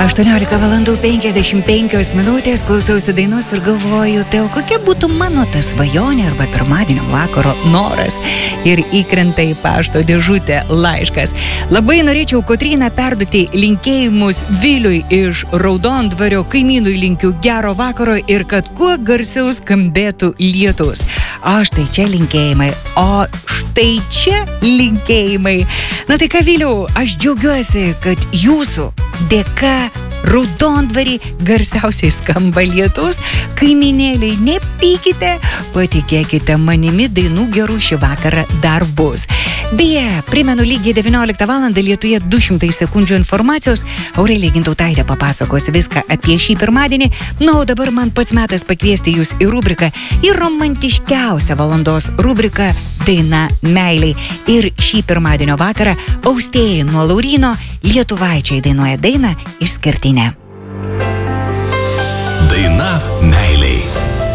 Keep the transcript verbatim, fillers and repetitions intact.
aštuoniolika valandų penkiasdešimt penkios minutės, klausausi dainos ir galvoju, tai o kokia būtų mano ta svajonė arba pirmadienio vakaro noras. Ir įkrenta į pašto dėžutę laiškas. Labai norėčiau Kotryną perduoti linkėjimus Viliui iš Raudondvario, kaimynui linkiu gero vakaro ir kad kuo garsiau skambėtų lietus. O štai čia linkėjimai, o štai čia linkėjimai. Na tai ką, Viliau, aš džiaugiuosi, kad jūsų dėka Raudondvarį garsiausiai skamba lietus. Kaimynėliai, nepykite, patikėkite manimi, dainų gerų šį vakarą dar bus. Beje, primenu, lygiai devynioliktą valandą Lietuje du šimtai sekundžių informacijos. Aurelija Gintautaitė papasakos viską apie šį pirmadienį. Na, o dabar man pats metas pakviesti jūs į rubriką, į romantiškiausią valandos rubriką Daina meiliai. Ir šį pirmadienio vakarą austėjai nuo Lauryno lietuvaičiai dainuoja dainą Išskirtinė. Daina meiliai.